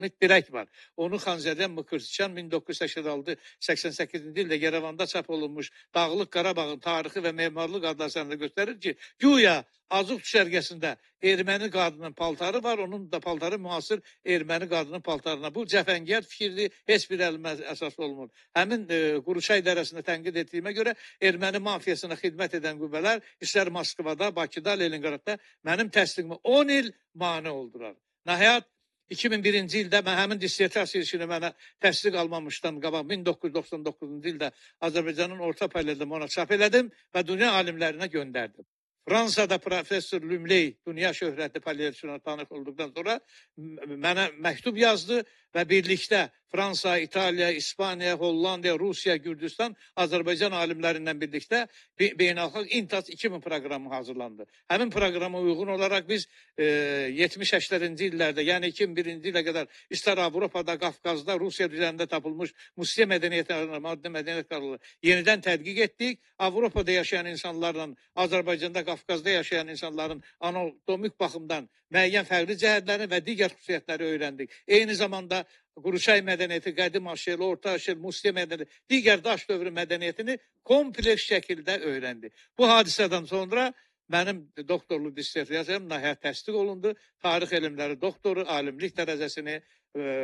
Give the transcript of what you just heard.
dirək var. Onu Xanzədən Mıkırtıkan 1986-88-ci ildə Yerevanda çap olunmuş Dağlıq Qarabağın tarixi və memarlıq adlı əsərində göstərir ki, güya Azıq düşərgəsində erməni qadının paltarı var, onun da paltarı müasir erməni qadının paltarına. Bu cəfəngiyat fikirli heç bir elmə əsas olmur. Həmin Quruçay dərəsində tənqid etdiyimə görə erməni mafiyasına xidmət edən qüvvələr istər Moskvada, Bakıda, Leninqradda mənim təsdiqimə 10 il mane oldular. Nəhayət 2001-ci ildə mən həmin dissertasiya işini mənə təsdiq almamışdan qabaq 1999-cu ildə Azərbaycanın orta palyada ona çap elədim və dünya alimlərinə göndərdim. Fransada professor Lümley, dünya şöhrətli palyatçılarına tanış olduqdan sonra mənə məktub yazdı və birlikdə Fransa, İtaliya, İspaniya, Hollandiya, Rusiya, Gürcüstan, Azərbaycan alimlərindən birlikdə beynəlxalq İNTAS 2000 proqramı hazırlandı. Həmin proqrama uyğun olaraq biz 70-80-ci illərdə, yəni 2001-ci ilə qədər istər Avropada, Qafqazda, Rusiya düzənində tapılmış musiqi mədəniyyətləri, maddi mədəniyyət qararları yenidən tədqiq etdik. Avropada yaşayan insanlarla Azərbaycanda, Qafqazda yaşayan insanların anatomik baxımdan müəyyən fərqli cəhətlərini və digər xüsusiyyətləri öyrəndik. Eyni zamanda Quruçay mədəniyyəti, qədim aşil, orta aşil, musiqi mədəniyyəti, digər daş dövrü mədəniyyətini kompleks şəkildə öyrəndi. Bu hadisədən sonra mənim doktorluq dissertasiyam nəhayət təsdiq olundu. Tarix elmləri doktoru, alimlik dərəcəsini